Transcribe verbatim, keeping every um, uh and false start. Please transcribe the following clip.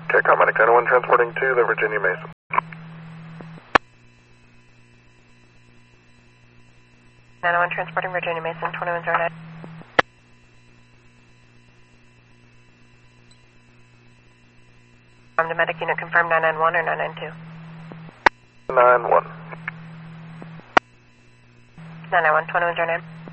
Okay, Commander nine one transporting to the Virginia Mason. nine one transporting Virginia Mason, twenty-one zero nine. Um, the medic unit confirmed nine nine one or nine nine two? nine one. nine nine one, twenty-one zero nine.